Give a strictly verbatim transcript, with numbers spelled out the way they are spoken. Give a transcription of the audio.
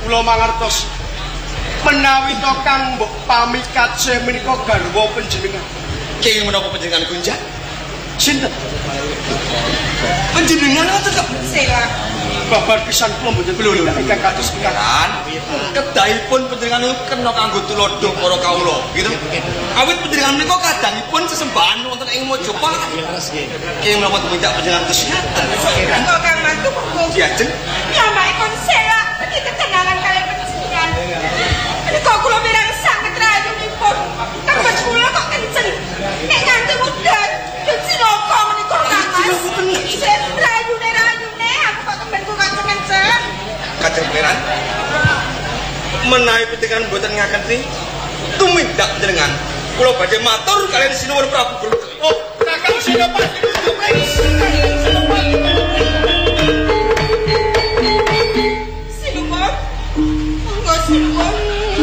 kula mangertos menawi to kang mbok pamikace menika garwa panjenengan. Kenging menapa panjenengan kunjang? Sinten? Panjenengan ngoten kok. Sela. Babar pisan kula mboten lho ingkang kados kan. Kedahipun panjenengan kena kanggo tulodo para kawula, gitu. Awit panjenengan menika kadangipun sesembahan wonten ing Mojopahit. Kenging menapa tumindak panjenengan kesehatan. Kok Kang Mantu kok diajeng? Piyambake kon Sela iki ketenangan kalian panjenengan. Menika kula mirang sanget rayunipun. Kapan kula kok kenceng. Nek nganti mudhun, cinaka menika Kang Mas. Isih rayune-rayune aku kok tembenku kenceng-kenceng. Kajeng Pangeran. Menawi panjenengan mboten ngakeni tumindak panjenengan, kula badhe matur kalian Sinuwun Prabu Guru